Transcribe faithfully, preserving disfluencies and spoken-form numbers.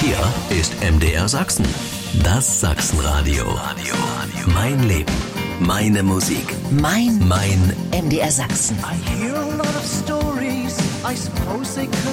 Hier ist M D R Sachsen. Das Sachsenradio. Mein Leben. Meine Musik. Mein Mein M D R Sachsen. I hear a lot of stories, I suppose they could